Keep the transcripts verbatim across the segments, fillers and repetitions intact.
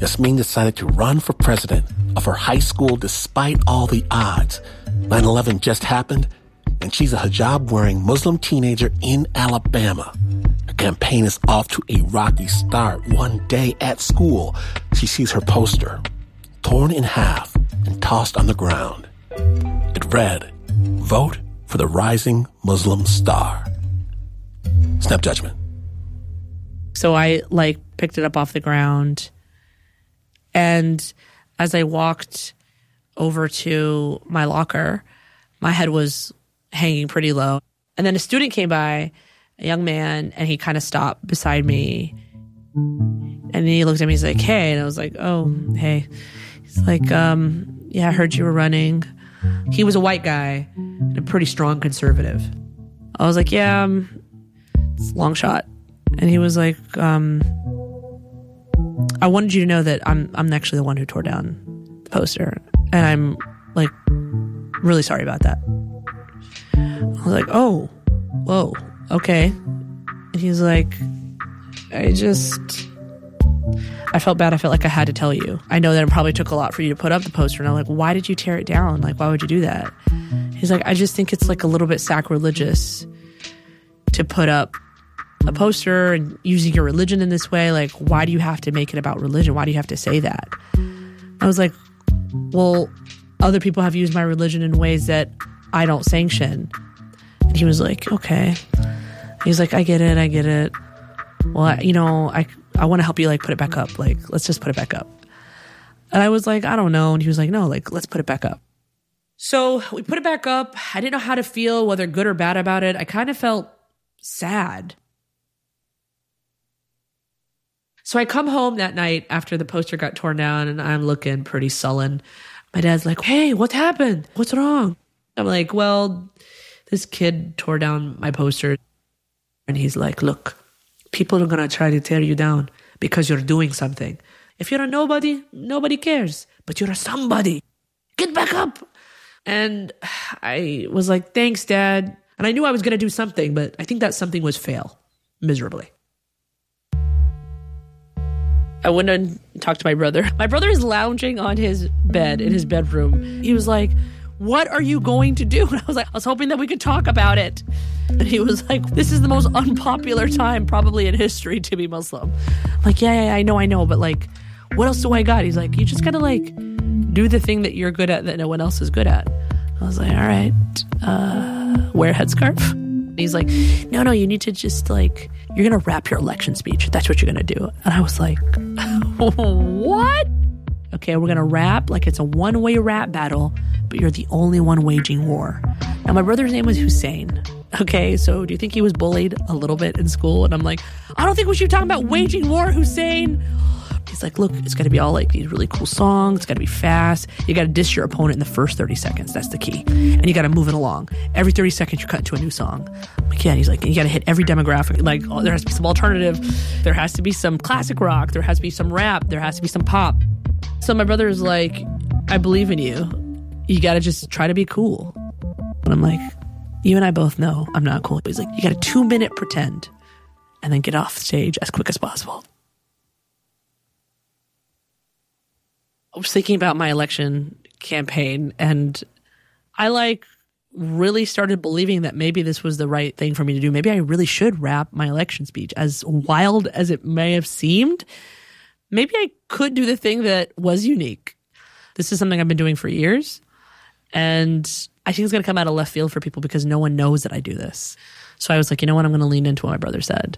Yasmin decided to run for president of her high school despite all the odds. nine eleven just happened, and she's a hijab-wearing Muslim teenager in Alabama. Her campaign is off to a rocky start. One day at school, she sees her poster torn in half and tossed on the ground. It read, "Vote for the rising Muslim star." Snap judgment. So I, like, picked it up off the ground, and as I walked over to my locker, my head was hanging pretty low. And then a student came by, a young man, and he kind of stopped beside me. And he looked at me, he's like, "Hey." And I was like, "Oh, hey." He's like, um, "Yeah, I heard you were running." He was a white guy and a pretty strong conservative. I was like, "Yeah, um, it's a long shot." And he was like, um, "I wanted you to know that I'm I'm actually the one who tore down the poster. And I'm, like, really sorry about that." I was like, "Oh, whoa, okay." And he's like, I just, I felt bad. I felt like I had to tell you. I know that it probably took a lot for you to put up the poster." And I'm like, "Why did you tear it down? Like, why would you do that?" He's like, "I just think it's like a little bit sacrilegious to put up a poster and using your religion in this way. Like, why do you have to make it about religion? Why do you have to say that?" I was like, "Well, other people have used my religion in ways that I don't sanction." And he was like, "Okay." He's like, "I get it. I get it. Well, I, you know, I, I want to help you, like, put it back up. Like, let's just put it back up." And I was like, "I don't know." And he was like, "No, like, let's put it back up." So we put it back up. I didn't know how to feel, whether good or bad about it. I kind of felt sad. So I come home that night after the poster got torn down, and I'm looking pretty sullen. My dad's like, "Hey, what happened? What's wrong?" I'm like, "Well, this kid tore down my poster." And he's like, "Look, people are going to try to tear you down because you're doing something. If you're a nobody, nobody cares. But you're a somebody. Get back up." And I was like, "Thanks, Dad." And I knew I was going to do something, but I think that something was fail miserably. I went and talked to my brother. My brother is lounging on his bed in his bedroom. He was like, "What are you going to do?" And I was like, I was hoping that we could talk about it. And he was like, "This is the most unpopular time probably in history to be Muslim." I'm like, yeah, yeah, I know, I know. But, like, what else do I got? He's like, "You just got to, like, do the thing that you're good at that no one else is good at." I was like, "All right, uh, wear a headscarf." He's like, no, no, you need to just, like, you're going to rap your election speech. That's what you're going to do. And I was like, what? Okay, we're going to rap like it's a one-way rap battle, but you're the only one waging war. Now, my brother's name was Hussein. Okay, so do you think he was bullied a little bit in school? And I'm like, I don't think we should be talking about waging war, Hussein. He's like, "Look, it's got to be all like these really cool songs. It's got to be fast. You got to diss your opponent in the first thirty seconds. That's the key. And you got to move it along. Every thirty seconds, you cut into a new song." I'm like, yeah. And he's like, "You got to hit every demographic. Like, oh, there has to be some alternative. There has to be some classic rock. There has to be some rap. There has to be some pop." So my brother is like, "I believe in you. You got to just try to be cool." And I'm like, "You and I both know I'm not cool." He's like, "You got a two minute pretend and then get off stage as quick as possible." I was thinking about my election campaign, and I, like, really started believing that maybe this was the right thing for me to do. Maybe I really should rap my election speech. As wild as it may have seemed, maybe I could do the thing that was unique. This is something I've been doing for years, and I think it's going to come out of left field for people because no one knows that I do this. So I was like, you know what? I'm going to lean into what my brother said.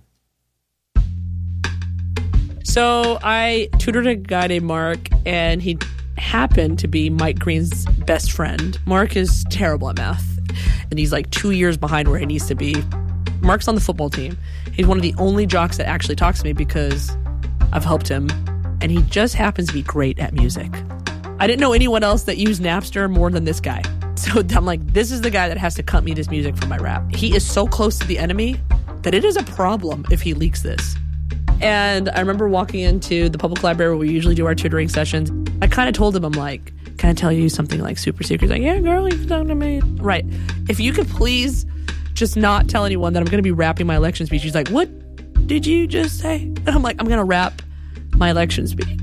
So I tutored a guy named Mark, and he happened to be Mike Green's best friend. Mark is terrible at math, and he's like two years behind where he needs to be. Mark's on the football team. He's one of the only jocks that actually talks to me because I've helped him, and he just happens to be great at music. I didn't know anyone else that used Napster more than this guy. So I'm like, this is the guy that has to cut me this music for my rap. He is so close to the enemy that it is a problem if he leaks this. And I remember walking into the public library where we usually do our tutoring sessions. I kind of told him, I'm like, "Can I tell you something like super secret?" He's like, "Yeah, girl, you can talk to me." Right. If you could please just not tell anyone that I'm going to be rapping my election speech. He's like, "What did you just say?" And I'm like, "I'm going to rap my election speech."